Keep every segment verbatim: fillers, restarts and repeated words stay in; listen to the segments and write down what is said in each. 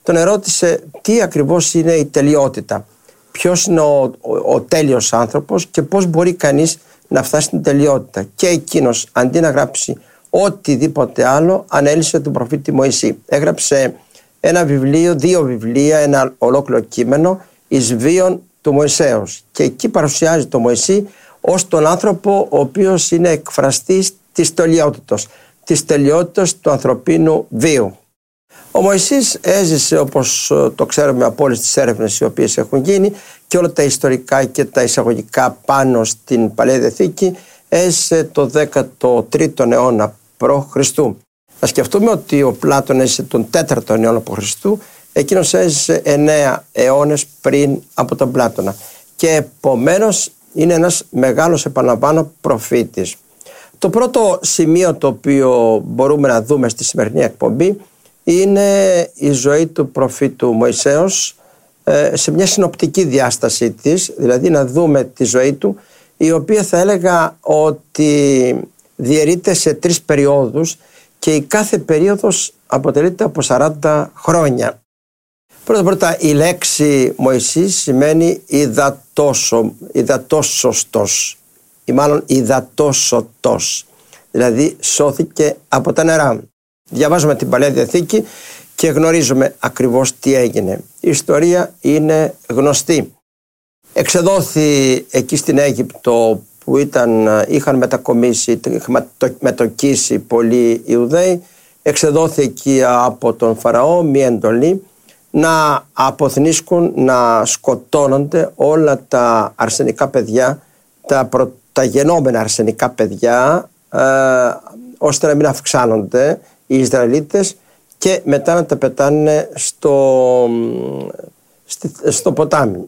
τον ερώτησε τι ακριβώς είναι η τελειότητα, ποιος είναι ο, ο, ο τέλειος άνθρωπος και πώς μπορεί κανείς να φτάσει στην τελειότητα. Και εκείνος, αντί να γράψει οτιδήποτε άλλο, ανέλυσε τον προφήτη Μωυσή. Έγραψε ένα βιβλίο, δύο βιβλία, ένα ολόκληρο κείμενο, εις βίον του Μωυσέως. Και εκεί παρουσιάζει τον Μωυσή ως τον άνθρωπο ο οποίος είναι εκφραστής της τελειότητος, της τελειότητας του ανθρωπίνου βίου. Ο Μωυσής έζησε, όπως το ξέρουμε από όλες τις έρευνες οι οποίες έχουν γίνει και όλα τα ιστορικά και τα εισαγωγικά πάνω στην Παλαιά Διαθήκη, έζησε το δέκατο τρίτο αιώνα π.Χ. Να σκεφτούμε ότι ο Πλάτων έζησε τον τέταρτο αιώνα π.Χ., εκείνος έζησε εννέα αιώνες πριν από τον Πλάτωνα και επομένως είναι ένας μεγάλος, επαναλαμβάνω, προφήτης. Το πρώτο σημείο το οποίο μπορούμε να δούμε στη σημερινή εκπομπή είναι η ζωή του προφήτου Μωυσέως σε μια συνοπτική διάστασή της, δηλαδή να δούμε τη ζωή του, η οποία θα έλεγα ότι διαιρείται σε τρεις περιόδους και η κάθε περίοδος αποτελείται από σαράντα χρόνια. Πρώτα πρώτα η λέξη Μωυσής σημαίνει υδατόσο, υδατόσωστος ή μάλλον υδατόσωτος, δηλαδή σώθηκε από τα νερά. Διαβάζουμε την Παλαιά Διαθήκη και γνωρίζουμε ακριβώς τι έγινε. Η ιστορία είναι γνωστή. Εξεδόθη εκεί στην Αίγυπτο που ήταν, είχαν μετακομίσει, μετοκίσει πολλοί Ιουδαίοι, εξεδόθη εκεί από τον Φαραώ μία εντολή να αποθνίσκουν, να σκοτώνονται όλα τα αρσενικά παιδιά, τα πρωταγενόμενα αρσενικά παιδιά, ε, ώστε να μην αυξάνονται οι Ισραηλίτες και μετά να τα πετάνε στο, στο ποτάμι.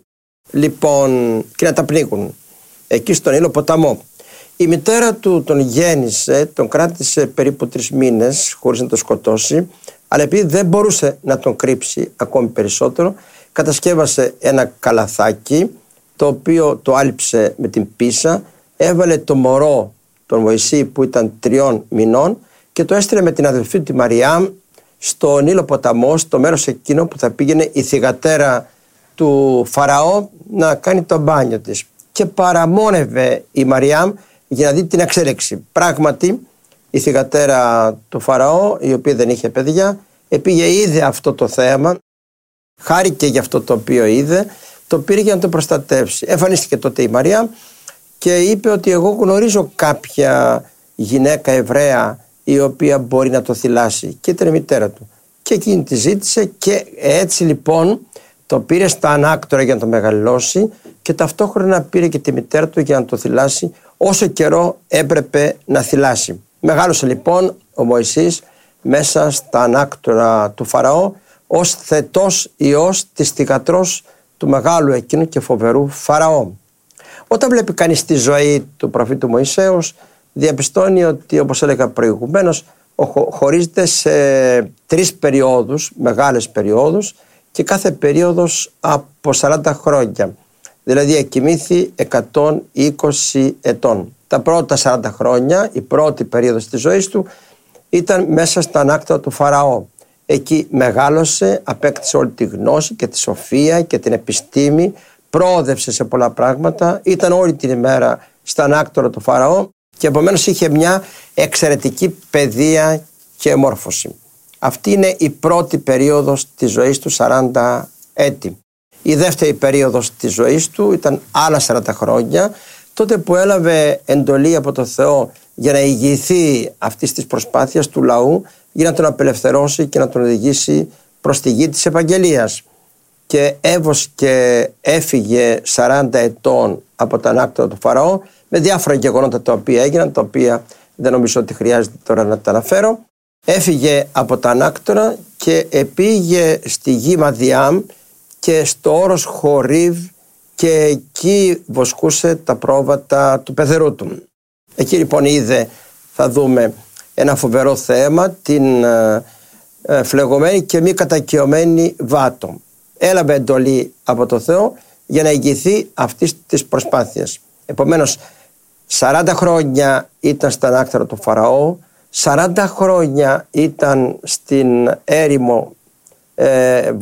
Λοιπόν, και να τα πνίγουν εκεί στον Ήλο ποταμό. Η μητέρα του τον γέννησε, τον κράτησε περίπου τρεις μήνες χωρίς να τον σκοτώσει, αλλά επειδή δεν μπορούσε να τον κρύψει ακόμη περισσότερο, κατασκεύασε ένα καλαθάκι, το οποίο το άλυψε με την πίσα, έβαλε το μωρό, τον Μωυσή που ήταν τριών μηνών, και το έστειλε με την αδελφή του τη Μαριάμ στον Νείλο ποταμό, στο μέρος εκείνο που θα πήγαινε η θυγατέρα του Φαραώ να κάνει το μπάνιο της. Και παραμόνευε η Μαριάμ για να δει την εξέλιξη. Πράγματι, η θυγατέρα του Φαραώ, η οποία δεν είχε παιδιά, επήγε, είδε αυτό το θέαμα, χάρηκε για αυτό το οποίο είδε, το πήρε για να το προστατεύσει. Εμφανίστηκε τότε η Μαριάμ και είπε ότι εγώ γνωρίζω κάποια γυναίκα Εβραία η οποία μπορεί να το θυλάσει, και ήταν η μητέρα του. Και εκείνη τη ζήτησε και έτσι λοιπόν το πήρε στα ανάκτορα για να το μεγαλώσει και ταυτόχρονα πήρε και τη μητέρα του για να το θυλάσει όσο καιρό έπρεπε να θυλάσει. Μεγάλωσε λοιπόν ο Μωυσής μέσα στα ανάκτορα του Φαραώ ως θετός ιός της θυγατρός του μεγάλου εκείνου και φοβερού Φαραώ. Όταν βλέπει κανείς τη ζωή του προφήτου Μωυσέως, διαπιστώνει ότι, όπως έλεγα προηγουμένως, χωρίζεται σε τρεις περιόδους, μεγάλες περιόδους, και κάθε περίοδος από σαράντα χρόνια. Δηλαδή εκοιμήθη εκατόν είκοσι ετών. Τα πρώτα σαράντα χρόνια, η πρώτη περίοδος της ζωής του, ήταν μέσα στα ανάκτορα του Φαραώ. Εκεί μεγάλωσε, απέκτησε όλη τη γνώση και τη σοφία και την επιστήμη, προόδευσε σε πολλά πράγματα, ήταν όλη την ημέρα στα ανάκτορα του Φαραώ και επομένως είχε μια εξαιρετική παιδεία και μόρφωση. Αυτή είναι η πρώτη περίοδος της ζωής του, σαράντα έτη. Η δεύτερη περίοδος της ζωής του ήταν άλλα σαράντα χρόνια, τότε που έλαβε εντολή από τον Θεό για να ηγηθεί αυτής της προσπάθειας του λαού, για να τον απελευθερώσει και να τον οδηγήσει προς τη γη της Ευαγγελίας. Και έβος και έφυγε σαράντα ετών από τα ανάκτορα του Φαραώ, με διάφορα γεγονότα τα οποία έγιναν, τα οποία δεν νομίζω ότι χρειάζεται τώρα να τα αναφέρω. Έφυγε από τα ανάκτορα και επήγε στη γη Μαδιάμ και στο όρος Χορίβ και εκεί βοσκούσε τα πρόβατα του πεθερού του. Εκεί λοιπόν είδε, θα δούμε, ένα φοβερό θέαμα, την ε, ε, φλεγωμένη και μη κατοικιωμένη βάτο. Έλαβε εντολή από το Θεό για να ηγηθεί αυτής της προσπάθειας. Επομένως, σαράντα χρόνια ήταν στα ανάκτορα του Φαραώ, σαράντα χρόνια ήταν στην έρημο ε,